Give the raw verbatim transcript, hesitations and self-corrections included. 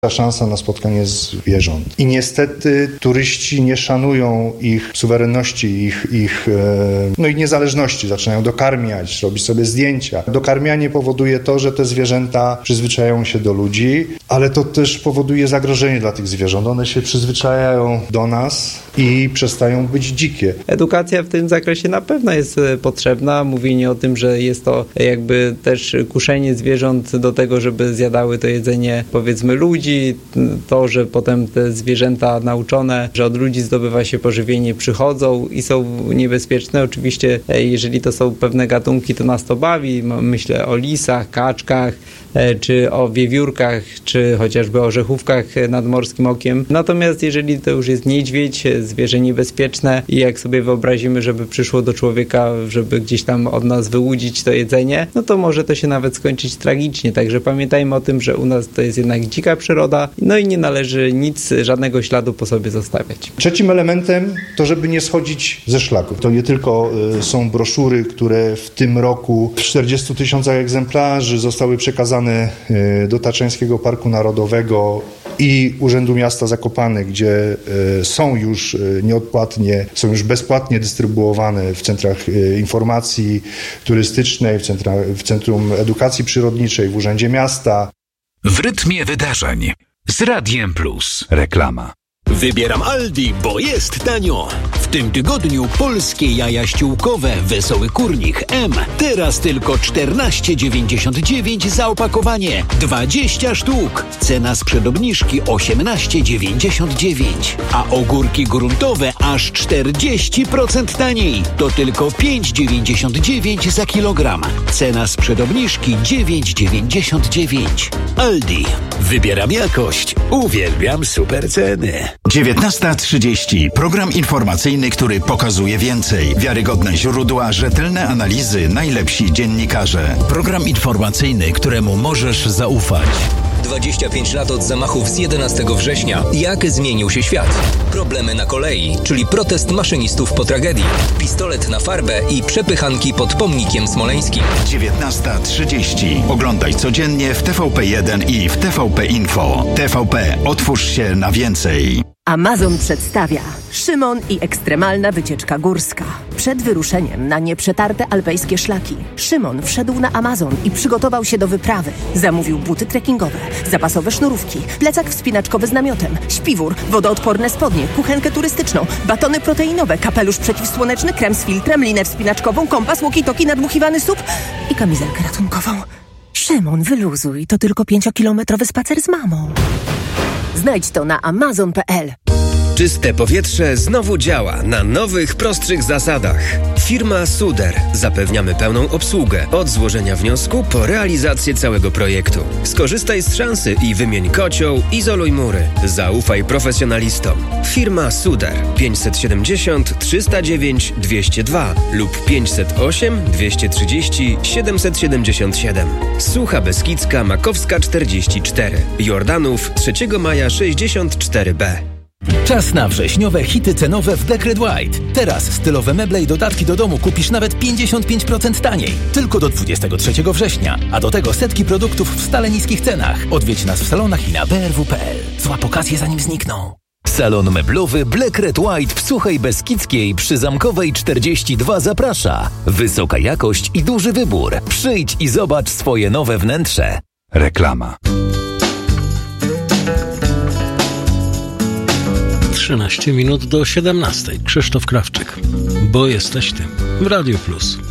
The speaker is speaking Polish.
szansa na spotkanie zwierząt. I niestety turyści nie szanują ich suwerenności, ich, ich, no ich niezależności. Zaczynają dokarmiać, robić sobie zdjęcia. Dokarmianie powoduje to, że te zwierzęta przyzwyczajają się do ludzi, ale to też powoduje zagrożenie dla tych zwierząt. One się przyzwyczajają do nas i przestają być dzikie. Edukacja w tym zakresie na pewno jest potrzebna. Mówienie o tym, że jest to jakby też kuszenie zwierząt do tego, żeby zjadały to jedzenie, powiedzmy, ludzi. To, że potem te zwierzęta nauczone, że od ludzi zdobywa się pożywienie, przychodzą i są niebezpieczne. Oczywiście, jeżeli to są pewne gatunki, to nas to bawi. Myślę o lisach, kaczkach, czy o wiewiórkach, czy chociażby o rzechówkach nad morskim okiem. Natomiast jeżeli to już jest niedźwiedź, zwierzę niebezpieczne i jak sobie wyobrazimy, żeby przyszło do człowieka, żeby gdzieś tam od nas wyłudzić to jedzenie, no to może to się nawet skończyć tragicznie. Także pamiętajmy o tym, że u nas to jest jednak dzika przyroda, no i nie należy nic, żadnego śladu po sobie zostawiać. Trzecim elementem to, żeby nie schodzić ze szlaku. To nie tylko y, są broszury, które w tym roku w czterdziestu tysiącach egzemplarzy zostały przekazane do Tatrzańskiego Parku Narodowego i Urzędu Miasta Zakopane, gdzie są już nieodpłatnie, są już bezpłatnie dystrybuowane w centrach informacji turystycznej, w, centra, w Centrum Edukacji Przyrodniczej, w Urzędzie Miasta. W rytmie wydarzeń z Radiem Plus. Reklama. Wybieram Aldi, bo jest tanio. W tym tygodniu polskie jaja ściółkowe Wesoły Kurnik M. Teraz tylko czternaście dziewięćdziesiąt dziewięć za opakowanie. dwadzieścia sztuk. Cena sprzed obniżki osiemnaście dziewięćdziesiąt dziewięć. A ogórki gruntowe aż czterdzieści procent taniej. To tylko pięć dziewięćdziesiąt dziewięć za kilogram. Cena sprzed obniżki dziewięć dziewięćdziesiąt dziewięć. Aldi. Wybieram jakość. Uwielbiam super ceny. dziewiętnasta trzydzieści. Program informacyjny, który pokazuje więcej. Wiarygodne źródła, rzetelne analizy, najlepsi dziennikarze. Program informacyjny, któremu możesz zaufać. dwadzieścia pięć lat od zamachów z jedenastego września. Jak zmienił się świat? Problemy na kolei, czyli protest maszynistów po tragedii. Pistolet na farbę i przepychanki pod pomnikiem smoleńskim. dziewiętnasta trzydzieści. Oglądaj codziennie w T V P jeden i w T V P Info. T V P. Otwórz się na więcej. Amazon przedstawia Szymon i ekstremalna wycieczka górska. Przed wyruszeniem na nieprzetarte alpejskie szlaki Szymon wszedł na Amazon i przygotował się do wyprawy. Zamówił buty trekkingowe, zapasowe sznurówki, plecak wspinaczkowy z namiotem, śpiwór, wodoodporne spodnie, kuchenkę turystyczną, batony proteinowe, kapelusz przeciwsłoneczny, krem z filtrem, linę wspinaczkową, kompas, walkie-talkie, nadmuchiwany sup i kamizelkę ratunkową. Szymon, wyluzuj, to tylko pięciokilometrowy spacer z mamą. Znajdź to na amazon kropka p l. Czyste powietrze znowu działa na nowych, prostszych zasadach. Firma Suder. Zapewniamy pełną obsługę od złożenia wniosku po realizację całego projektu. Skorzystaj z szansy i wymień kocioł, izoluj mury. Zaufaj profesjonalistom. Firma Suder. pięćset siedemdziesiąt trzysta dziewięć dwieście dwa lub pięćset osiem dwieście trzydzieści siedemset siedemdziesiąt siedem. Sucha Beskidzka Makowska czterdzieści cztery. Jordanów trzeciego maja sześćdziesiąt cztery B. Czas na wrześniowe hity cenowe w Black Red White. Teraz stylowe meble i dodatki do domu kupisz nawet pięćdziesiąt pięć procent taniej. Tylko do dwudziestego trzeciego września. A do tego setki produktów w stale niskich cenach. Odwiedź nas w salonach i na b r w kropka p l. Złap okazję zanim znikną. Salon meblowy Black Red White w Suchej Beskidzkiej przy Zamkowej czterdzieści dwa zaprasza. Wysoka jakość i duży wybór. Przyjdź i zobacz swoje nowe wnętrze. Reklama. trzynaście minut do siedemnastej. Krzysztof Krawczyk. Bo jesteś ty w Radiu Plus.